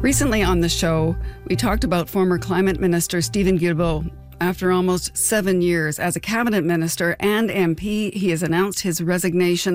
Recently on the show, we talked about former Climate Minister Steven Guilbeault. After almost 7 years as a cabinet minister and MP, he has announced his resignation